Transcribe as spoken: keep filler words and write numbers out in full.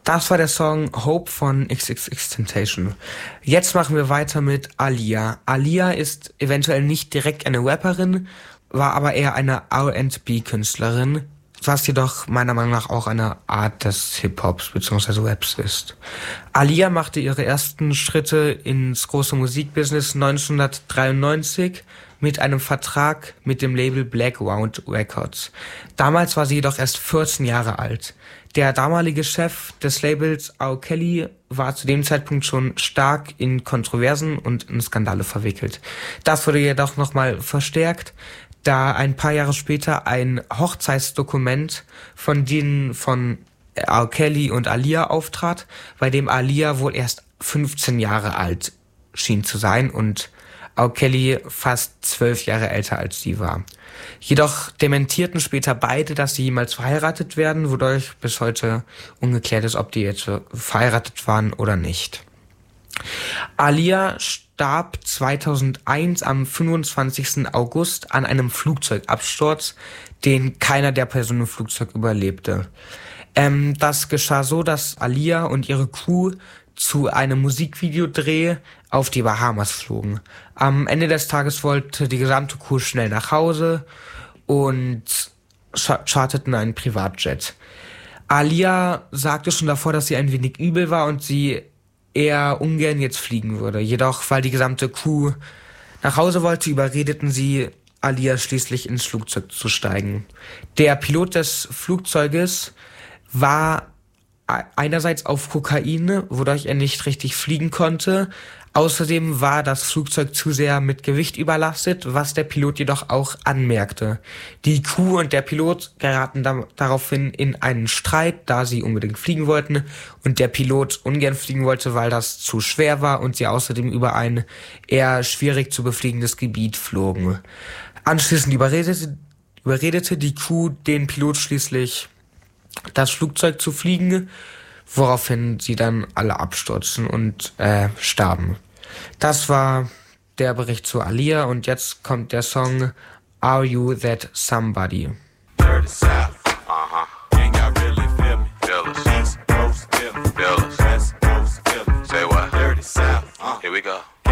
Das war der Song Hope von XXXTentacion. Jetzt machen wir weiter mit Aaliyah. Aaliyah ist eventuell nicht direkt eine Rapperin, war aber eher eine R and B-Künstlerin, was jedoch meiner Meinung nach auch eine Art des Hip-Hops bzw. Raps ist. Aaliyah machte ihre ersten Schritte ins große Musikbusiness neunzehnhundertdreiundneunzig mit einem Vertrag mit dem Label Black Round Records. Damals war sie jedoch erst vierzehn Jahre alt. Der damalige Chef des Labels, R. Kelly, war zu dem Zeitpunkt schon stark in Kontroversen und in Skandale verwickelt. Das wurde jedoch nochmal verstärkt, da ein paar Jahre später ein Hochzeitsdokument von denen von R. Kelly und Aaliyah auftrat, bei dem Aaliyah wohl erst fünfzehn Jahre alt schien zu sein und R. Kelly fast zwölf Jahre älter als sie war. Jedoch dementierten später beide, dass sie jemals verheiratet werden, wodurch bis heute ungeklärt ist, ob die jetzt verheiratet waren oder nicht. Aaliyah starb zweitausendeins am fünfundzwanzigsten August an einem Flugzeugabsturz, den keiner der Personen im Flugzeug überlebte. Ähm, das geschah so, dass Aaliyah und ihre Crew zu einem Musikvideodreh auf die Bahamas flogen. Am Ende des Tages wollte die gesamte Crew schnell nach Hause und charterten einen Privatjet. Aaliyah sagte schon davor, dass sie ein wenig übel war und sie eher ungern jetzt fliegen würde. Jedoch, weil die gesamte Crew nach Hause wollte, überredeten sie Aaliyah schließlich ins Flugzeug zu steigen. Der Pilot des Flugzeuges war einerseits auf Kokain, wodurch er nicht richtig fliegen konnte. Außerdem war das Flugzeug zu sehr mit Gewicht überlastet, was der Pilot jedoch auch anmerkte. Die Crew und der Pilot geraten da, daraufhin in einen Streit, da sie unbedingt fliegen wollten und der Pilot ungern fliegen wollte, weil das zu schwer war und sie außerdem über ein eher schwierig zu befliegendes Gebiet flogen. Anschließend überredete, überredete die Crew den Pilot schließlich, das Flugzeug zu fliegen, woraufhin sie dann alle abstürzen und äh, starben. Das war der Bericht zu Aaliyah und jetzt kommt der Song Are You That Somebody? Dirty South, uh-huh. Can y'all really feel me? Feel us. East Coast, feel me. Feel us. West Coast, feel me. Say what? Dirty South, uh. Here we go.